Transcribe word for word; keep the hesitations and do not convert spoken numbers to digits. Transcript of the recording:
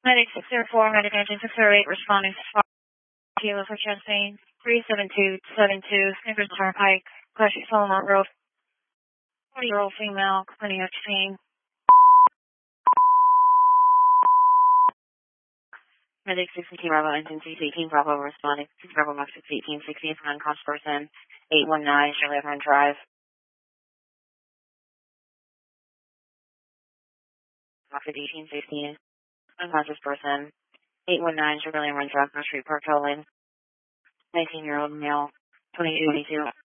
Medic six zero four, Medic engine six zero eight, responding to Kilo for chest pain, three seven two seven two, Snickers Turnpike, Classic Solomon Road, forty-year-old female, complaining of pain. Medic six eighteen, Bravo engine six eighteen, Bravo responding, six Bravo Max six eighteen, sixtieth unconscious person, eight one nine, Shirley Run Drive. Max eighteen fifteen, unconscious person, eight one nine, Shirley Run Drive, North Street Park, Howland, nineteen-year-old male, twenty-two eighty-two.